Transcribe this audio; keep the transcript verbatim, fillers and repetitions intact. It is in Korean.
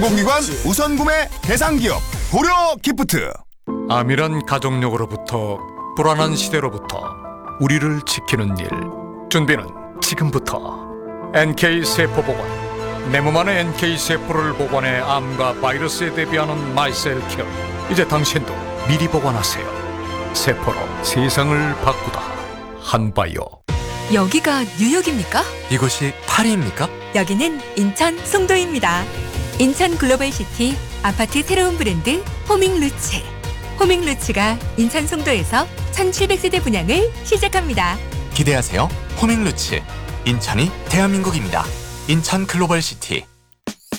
공공기관 우선구매 대상기업 고려기프트. 암이란 가족력으로부터 불안한 시대로부터 우리를 지키는 일, 준비는 지금부터. 엔케이 세포보관, 내 몸 안에 엔케이 세포를 보관해 암과 바이러스에 대비하는 마이셀케어. 이제 당신도 미리 보관하세요. 세포로 세상을 바꾸다. 한바이오. 여기가 뉴욕입니까? 이곳이 파리입니까? 여기는 인천 송도입니다. 인천 글로벌시티 아파트 새로운 브랜드 호밍루츠. 호밍루츠가 인천 송도에서 천칠백 세대 분양을 시작합니다. 기대하세요. 호밍루츠. 인천이 대한민국입니다. 인천 글로벌시티.